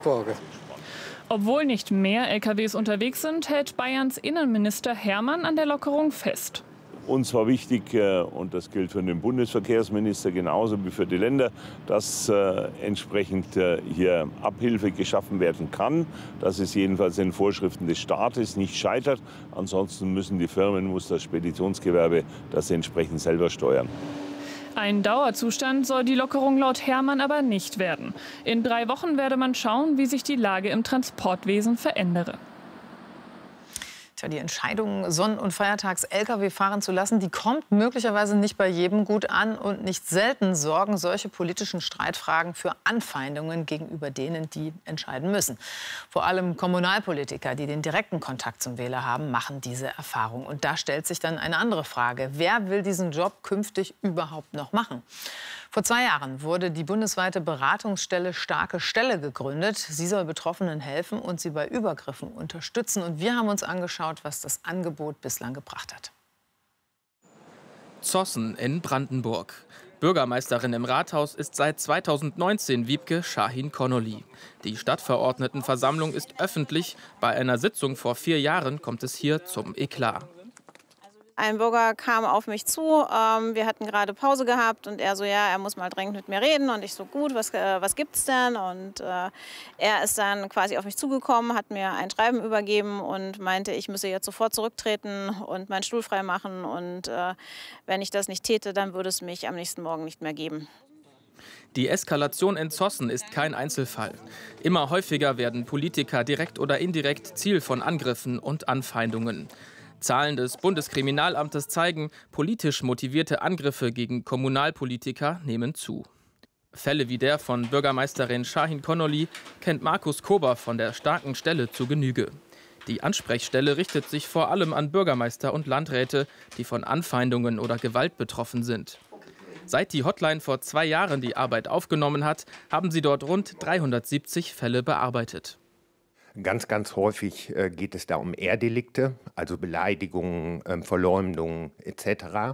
Obwohl nicht mehr LKWs unterwegs sind, hält Bayerns Innenminister Hermann an der Lockerung fest. Uns war wichtig, und das gilt für den Bundesverkehrsminister genauso wie für die Länder, dass entsprechend hier Abhilfe geschaffen werden kann, dass es jedenfalls den Vorschriften des Staates nicht scheitert. Ansonsten müssen die Firmen, muss das Speditionsgewerbe das entsprechend selber steuern. Ein Dauerzustand soll die Lockerung laut Hermann aber nicht werden. In 3 Wochen werde man schauen, wie sich die Lage im Transportwesen verändere. Die Entscheidung, Sonn- und Feiertags Lkw fahren zu lassen, die kommt möglicherweise nicht bei jedem gut an. Und nicht selten sorgen solche politischen Streitfragen für Anfeindungen gegenüber denen, die entscheiden müssen. Vor allem Kommunalpolitiker, die den direkten Kontakt zum Wähler haben, machen diese Erfahrung. Und da stellt sich dann eine andere Frage. Wer will diesen Job künftig überhaupt noch machen? Vor 2 Jahren wurde die bundesweite Beratungsstelle Starke Stelle gegründet. Sie soll Betroffenen helfen und sie bei Übergriffen unterstützen. Und wir haben uns angeschaut, was das Angebot bislang gebracht hat. Zossen in Brandenburg. Bürgermeisterin im Rathaus ist seit 2019 Wiebke Şahin-Konolly. Die Stadtverordnetenversammlung ist öffentlich. Bei einer Sitzung vor 4 Jahren kommt es hier zum Eklat. Ein Bürger kam auf mich zu, wir hatten gerade Pause gehabt und er so, ja, er muss mal dringend mit mir reden. Und ich so, gut, was gibt's denn? Und er ist dann quasi auf mich zugekommen, hat mir ein Schreiben übergeben und meinte, ich müsse jetzt sofort zurücktreten und meinen Stuhl frei machen. Und wenn ich das nicht täte, dann würde es mich am nächsten Morgen nicht mehr geben. Die Eskalation in Zossen ist kein Einzelfall. Immer häufiger werden Politiker direkt oder indirekt Ziel von Angriffen und Anfeindungen. Zahlen des Bundeskriminalamtes zeigen, politisch motivierte Angriffe gegen Kommunalpolitiker nehmen zu. Fälle wie der von Bürgermeisterin Şahin-Konolly kennt Markus Kober von der Starken Stelle zu Genüge. Die Ansprechstelle richtet sich vor allem an Bürgermeister und Landräte, die von Anfeindungen oder Gewalt betroffen sind. Seit die Hotline vor 2 Jahren die Arbeit aufgenommen hat, haben sie dort rund 370 Fälle bearbeitet. Ganz, ganz häufig geht es da um Ehrdelikte, also Beleidigungen, Verleumdungen etc.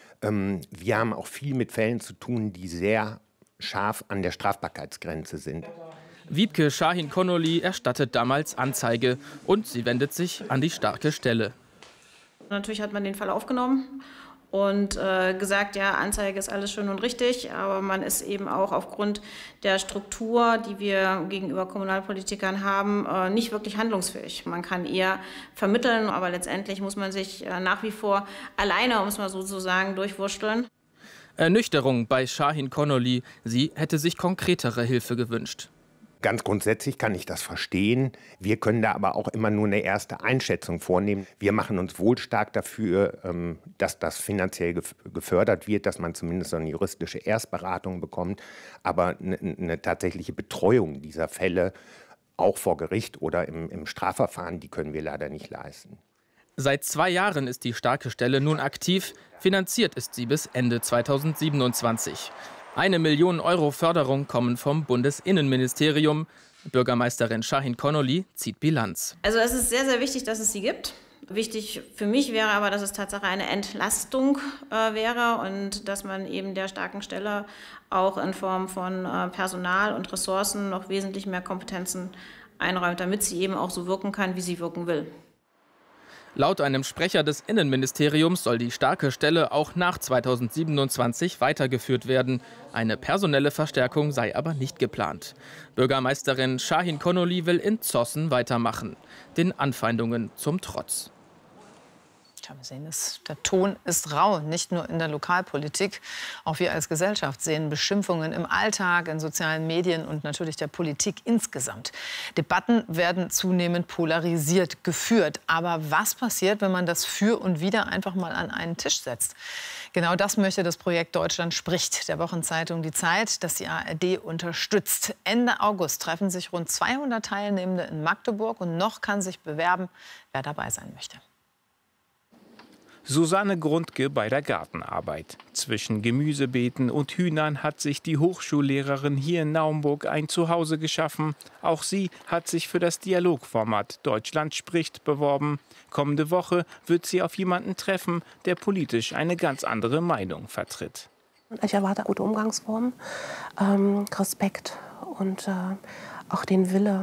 Wir haben auch viel mit Fällen zu tun, die sehr scharf an der Strafbarkeitsgrenze sind. Wiebke Şahin-Konolly erstattet damals Anzeige und sie wendet sich an die Starke Stelle. Natürlich hat man den Fall aufgenommen und gesagt, ja, Anzeige ist alles schön und richtig, aber man ist eben auch aufgrund der Struktur, die wir gegenüber Kommunalpolitikern haben, nicht wirklich handlungsfähig. Man kann eher vermitteln, aber letztendlich muss man sich nach wie vor alleine, um es mal so zu sagen, durchwursteln. Ernüchterung bei Şahin-Konolly. Sie hätte sich konkretere Hilfe gewünscht. Ganz grundsätzlich kann ich das verstehen. Wir können da aber auch immer nur eine erste Einschätzung vornehmen. Wir machen uns wohl stark dafür, dass das finanziell gefördert wird, dass man zumindest so eine juristische Erstberatung bekommt. Aber eine tatsächliche Betreuung dieser Fälle, auch vor Gericht oder im Strafverfahren, die können wir leider nicht leisten. Seit 2 Jahren ist die Starke Stelle nun aktiv. Finanziert ist sie bis Ende 2027. 1 Million Euro Förderung kommen vom Bundesinnenministerium. Bürgermeisterin Şahin-Konolly zieht Bilanz. Also es ist sehr, sehr wichtig, dass es sie gibt. Wichtig für mich wäre aber, dass es tatsächlich eine Entlastung wäre und dass man eben der Starken Stelle auch in Form von Personal und Ressourcen noch wesentlich mehr Kompetenzen einräumt, damit sie eben auch so wirken kann, wie sie wirken will. Laut einem Sprecher des Innenministeriums soll die Starke Stelle auch nach 2027 weitergeführt werden. Eine personelle Verstärkung sei aber nicht geplant. Bürgermeisterin Şahin-Konolly will in Zossen weitermachen, den Anfeindungen zum Trotz. Wir sehen es, der Ton ist rau, nicht nur in der Lokalpolitik. Auch wir als Gesellschaft sehen Beschimpfungen im Alltag, in sozialen Medien und natürlich der Politik insgesamt. Debatten werden zunehmend polarisiert geführt. Aber was passiert, wenn man das Für und Wider einfach mal an einen Tisch setzt? Genau das möchte das Projekt Deutschland spricht, der Wochenzeitung Die Zeit, das die ARD unterstützt. Ende August treffen sich rund 200 Teilnehmende in Magdeburg und noch kann sich bewerben, wer dabei sein möchte. Susanne Grundke bei der Gartenarbeit. Zwischen Gemüsebeeten und Hühnern hat sich die Hochschullehrerin hier in Naumburg ein Zuhause geschaffen. Auch sie hat sich für das Dialogformat Deutschland spricht beworben. Kommende Woche wird sie auf jemanden treffen, der politisch eine ganz andere Meinung vertritt. Ich erwarte gute Umgangsformen, Respekt und auch den Wille,